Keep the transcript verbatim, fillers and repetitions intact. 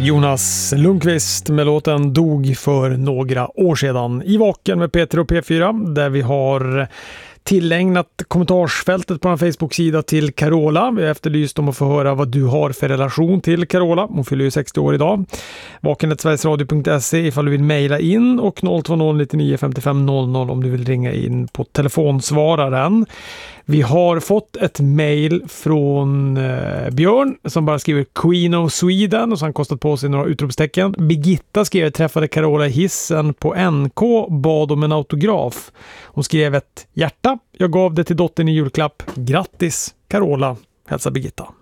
Jonas Lundqvist med låten Dog för några år sedan i Vaken med P tre och P fyra, där vi har tillägnat kommentarsfältet på en Facebook-sida till Carola. Vi har efterlyst om att få höra vad du har för relation till Carola. Hon fyller ju sextio år idag. vaken at sverigesradio punkt se ifall du vill mejla in, och noll två noll nittionio femtiofem noll noll om du vill ringa in på telefonsvararen. Vi har fått ett mejl från eh, Björn som bara skriver Queen of Sweden och så har han kostat på sig några utropstecken. Birgitta skrev: träffade Carola i hissen på N K, bad om en autograf. Hon skrev ett hjärta. Jag gav det till dottern i julklapp. Grattis Carola, hälsa Birgitta.